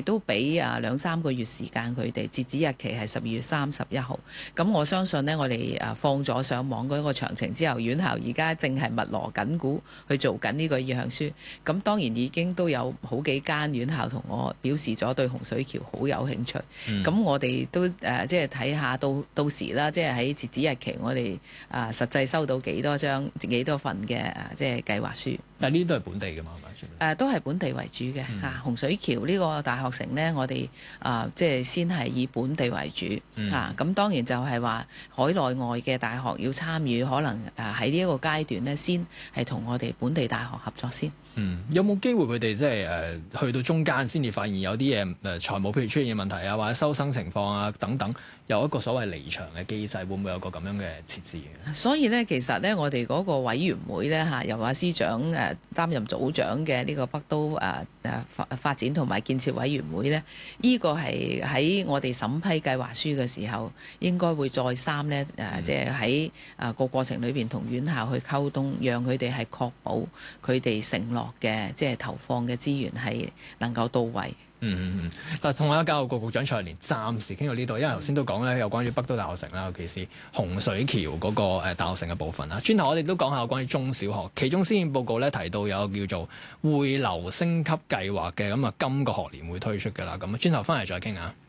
都俾2-3個月時間佢哋，截止日期係12月31號。咁我相信呢，我哋放咗上網嗰個詳情之後，院校而家正係密鑼緊鼓去做緊呢個意向書。咁當然已經都有好幾間院校同我表示咗對洪水橋好有興趣。咁我哋都即係睇下到時啦，即係喺截止日期，我哋實際收到幾多份嘅即係計劃書。 但係呢啲都係本地嘅嘛，係咪？ 都係本地為主嘅洪水橋呢個大學城呢，我哋即係先係以本地為主咁當然就係話海內外嘅大學要參與，可能喺呢一個階段呢，先係同我哋本地大學合作先。 有冇機會佢哋即係去到中間先至發現有啲嘢財務譬如出現嘅問題啊，或者收生情況啊等等，有一個所謂離場嘅機制，會唔會有個咁樣嘅設置嘅？ 所以呢，其實呢，我哋嗰個委員會呢，由阿司長擔任組長嘅呢個北都發展同埋建設委員會呢，呢個係喺我哋審批計劃書嘅時候，應該會再三呢，即係喺個過程裏邊同院校去溝通，讓佢哋係確保佢哋承諾嘅即係投放嘅資源係能夠到位。 嗱，同阿教育局局長蔡若蓮暫時傾到呢度，因為頭先都講咧有關於北都大學城啦，尤其是洪水橋嗰個大學城嘅部分啦。轉頭我哋都講下有關於中小學，其中施政報告咧提到有叫做匯流升級計劃嘅，咁今個學年會推出㗎啦。咁轉頭翻嚟再傾下。